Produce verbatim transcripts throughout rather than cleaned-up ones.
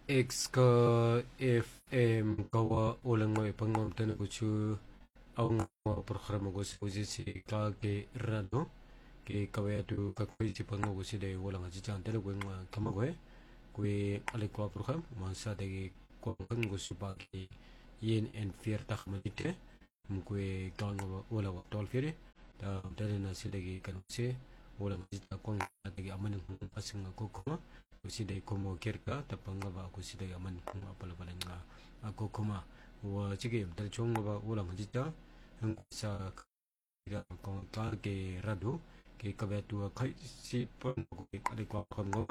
X ka F M kawa ulang mo ipangom tanu kuchu ang mga programa ko sa kusi si ka ke rado ke kawaya tu ka kuy si pango kusi de walang aji chan tanu ko nga kamagoy kuy alik kwa program masa de ko kan kusi pa ki yen en fier tak manite mkuy ka nga wala wa tol fiere ta tanu na si de kan si walang aji ta ko nga de aman asing ko kuma kusi de komo kerka tapanga ba kusi de aman kuma pala pala nga ako kuma wa chige tal chong ba walang aji ta ang sa ga ko ka ke rado ke ka ba tu khai si pa ko ke ale ko kan go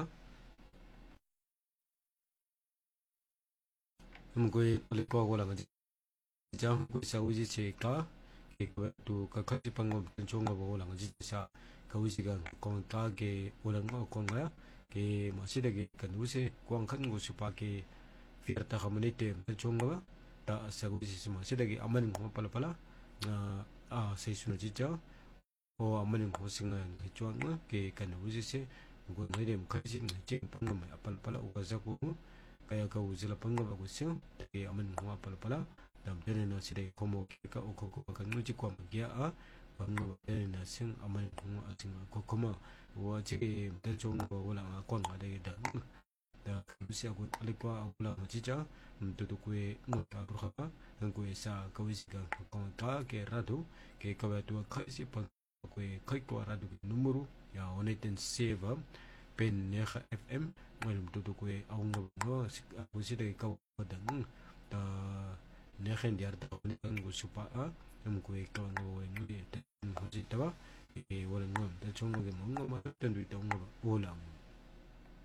um ko ale ko wala ngi ja ko sa uji che ka ke ka ba tu ka khai si pang go chong ba wala ngi sa ka uji ga ko ka ke wala ngo ko nga ke ma si de ke kan uji ko ang kan go si pa ke fierta community chong ba ta sa uji si ma si de ke aman ko pala pala a sai sunu ji ja o amanin ko singa ke chuang ma ke kan uji se go ngai dem khai si che pang ma apal pala u ga za ko kaya ka uji la pang ba ko sing ke amanin ko apal pala dam dene na si de ko mo ke ka o ko ko kan uji ko ma ya a pang ba dene na sing amanin ko a sing ko ko ma wa che ke ta chong ko wala ma ko ma de da da uji ko ale ko a la ji ja tu tu ko no ta ro ha ang ko sa ka uji ka ko ta ke rado ke ka ba tu khai si pang ko khai ko rado numero ya oneten seva pen neha F M malum tu tu ko ang no ko si de ka da ta neha ndiar ta ko kan go supa a am ko ka no ni de ko ji ta ba e wala ngom ta chong ge mo ma tan du ta ngom olam